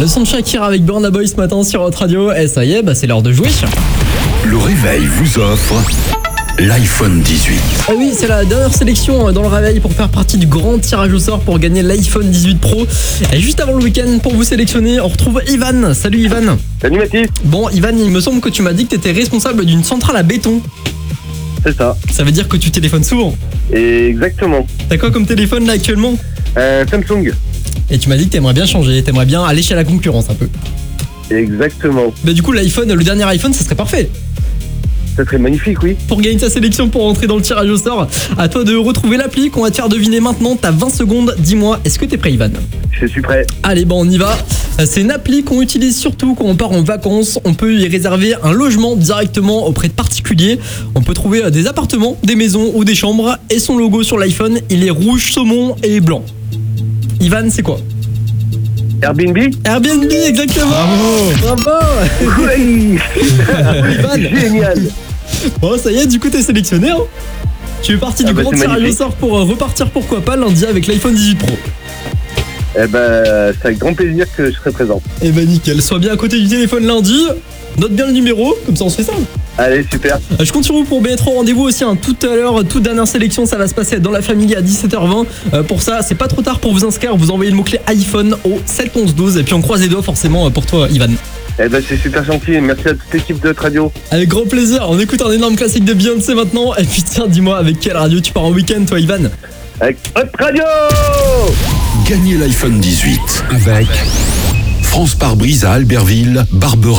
Le son de Shakira avec Burna Boy ce matin sur Hot Radio. Et ça y est, c'est l'heure de jouer. Le réveil vous offre l'iPhone 18. Ah oui, c'est la dernière sélection dans le réveil pour faire partie du grand tirage au sort pour gagner l'iPhone 18 Pro. Et juste avant le week-end, pour vous sélectionner, on retrouve Ivan. Salut Ivan. Salut Mathis. Bon Ivan, il me semble que tu m'as dit que tu étais responsable d'une centrale à béton. C'est ça. Ça veut dire que tu téléphones souvent. Exactement. T'as quoi comme téléphone là actuellement? Samsung. Et tu m'as dit que t'aimerais bien changer, t'aimerais bien aller chez la concurrence un peu. Exactement. Bah du coup l'iPhone, le dernier iPhone, ça serait parfait. Ça serait magnifique, oui. Pour gagner ta sélection, pour rentrer dans le tirage au sort, à toi de retrouver l'appli qu'on va te faire deviner maintenant. T'as 20 secondes, dis-moi, est-ce que t'es prêt Ivan? Je suis prêt. Allez, on y va. C'est une appli qu'on utilise surtout quand on part en vacances. On peut y réserver un logement directement auprès de particuliers. On peut trouver des appartements, des maisons ou des chambres. Et son logo sur l'iPhone, il est rouge, saumon et blanc. Ivan, c'est quoi? Airbnb. Airbnb, exactement. Bravo. Oui. Ivan. Génial. Bon, ça y est, du coup, t'es sélectionné. Hein, tu es parti du grand c'est tirage au magnifique. sort pour repartir, pourquoi pas, lundi avec l'iPhone 18 Pro. C'est avec grand plaisir que je serai présent. Eh ben nickel, sois bien à côté du téléphone lundi. Note bien le numéro, comme ça on se fait ça. Allez, super. Je compte sur vous pour bien être au rendez-vous aussi tout à l'heure, toute dernière sélection, ça va se passer dans la famille à 17h20. Pour ça, c'est pas trop tard pour vous inscrire, vous envoyez le mot-clé iPhone au 7 11 12 et puis on croise les doigts forcément pour toi Ivan. C'est super gentil. Merci à toute l'équipe de Hot Radio. Avec grand plaisir, on écoute un énorme classique de Beyoncé maintenant. Et puis tiens, dis-moi avec quelle radio tu pars en week-end toi Ivan? Avec Hot Radio. Gagnez l'iPhone 18 avec France Pare-Brise à Albertville, Barbera.